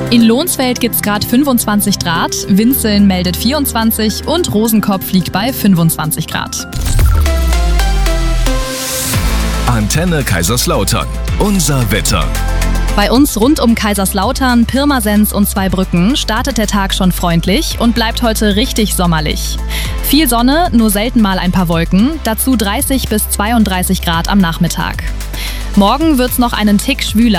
In Lohnsfeld gibt's gerade 25 Grad, Winzeln meldet 24 und Rosenkopf liegt bei 25 Grad. Antenne Kaiserslautern. Unser Wetter. Bei uns rund um Kaiserslautern, Pirmasens und Zweibrücken startet der Tag schon freundlich und bleibt heute richtig sommerlich. Viel Sonne, nur selten mal ein paar Wolken, dazu 30 bis 32 Grad am Nachmittag. Morgen wird's noch einen Tick schwüler.